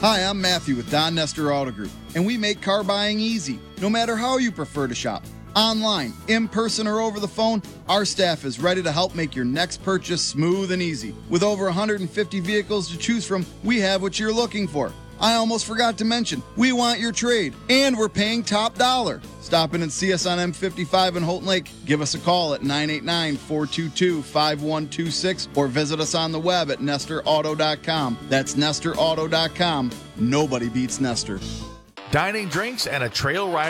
Hi, I'm Matthew with Don Nestor Auto Group, and we make car buying easy, no matter how you prefer to shop. Online, in person, or over the phone, our staff is ready to help make your next purchase smooth and easy. With over 150 vehicles to choose from, we have what you're looking for. I almost forgot to mention, we want your trade, and we're paying top dollar. Stop in and see us on M55 in Holton Lake. Give us a call at 989-422-5126 or visit us on the web at NestorAuto.com. That's NestorAuto.com. Nobody beats Nestor. Dining, drinks, and a trail ride